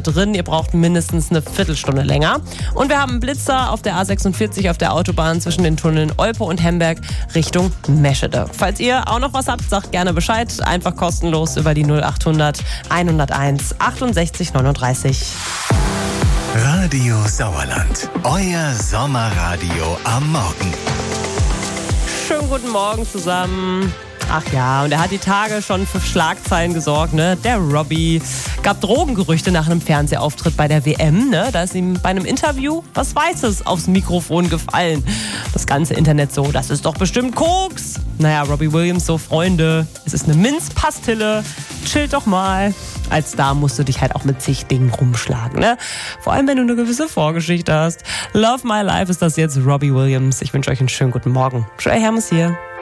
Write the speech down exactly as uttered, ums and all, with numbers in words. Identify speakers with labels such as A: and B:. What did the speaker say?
A: drin. Ihr braucht mindestens eine Viertelstunde länger. Und wir haben einen Blitzer auf der A sechsundvierzig auf der Autobahn zwischen den Tunneln Olpe und Hemberg Richtung Meschede. Falls ihr auch noch was habt, sagt gerne Bescheid. Einfach kostenlos über die null achthundert hunderteins achtundsechzig neununddreißig.
B: Radio Sauerland, euer Sommerradio am Morgen.
A: Schönen guten Morgen zusammen. Ach ja, und er hat die Tage schon für Schlagzeilen gesorgt, ne? Der Robbie. Gab Drogengerüchte nach einem Fernsehauftritt bei der W M, ne? Da ist ihm bei einem Interview was Weißes aufs Mikrofon gefallen. Das ganze Internet so, das ist doch bestimmt Koks. Naja, Robbie Williams so, Freunde, es ist eine Minzpastille. Chillt doch mal. Als Star musst du dich halt auch mit zig Dingen rumschlagen, ne? Vor allem, wenn du eine gewisse Vorgeschichte hast. Love My Life ist das jetzt, Robbie Williams. Ich wünsche euch einen schönen guten Morgen. Joey Hermes hier.